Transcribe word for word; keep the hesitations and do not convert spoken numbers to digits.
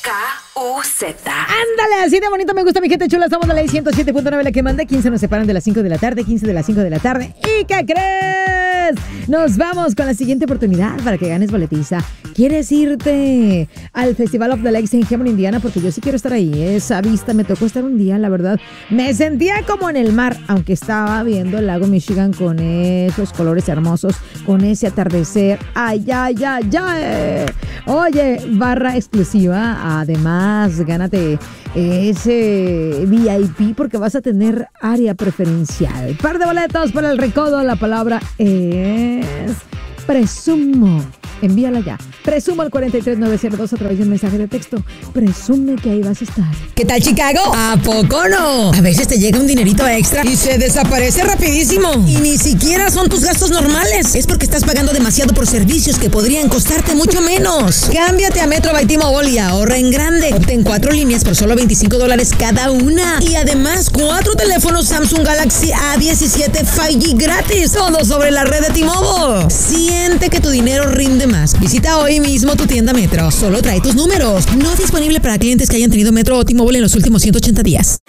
K U Z. Ándale, así de bonito me gusta, mi gente chula. Estamos en la ley ciento siete punto nueve, la que manda. quince nos separan de las cinco de la tarde, quince de las cinco de la tarde. ¿Y qué crees? Nos vamos con la siguiente oportunidad para que ganes boletiza. ¿Quieres irte al Festival of the Lakes en Hammond, Indiana? Porque yo sí quiero estar ahí. Esa vista, me tocó estar un día, la verdad. Me sentía como en el mar, aunque estaba viendo el lago Michigan con esos colores hermosos, con ese atardecer. ¡Ay, ay, ay, ay! Oye, barra exclusiva. Además, gánate ese V I P porque vas a tener área preferencial. Par de boletos para el recodo. La palabra es presumo. Envíala ya. Presumo al cuatro tres nueve cero dos a través de un mensaje de texto. Presume que ahí vas a estar. ¿Qué tal, Chicago? ¿A poco no? A veces te llega un dinerito extra y se desaparece rapidísimo. Y ni siquiera son tus gastos normales. Es porque estás pagando demasiado por servicios que podrían costarte mucho menos. Cámbiate a Metro by T-Mobile y ahorra en grande. Obtén cuatro líneas por solo veinticinco dólares cada una. Y además, cuatro teléfonos Samsung Galaxy A diecisiete cinco G gratis. Todo sobre la red de T-Mobile. Siente que tu dinero rinde más. Visita hoy mismo tu tienda Metro. Solo trae tus números. No disponible para clientes que hayan tenido Metro o T-Mobile en los últimos ciento ochenta días.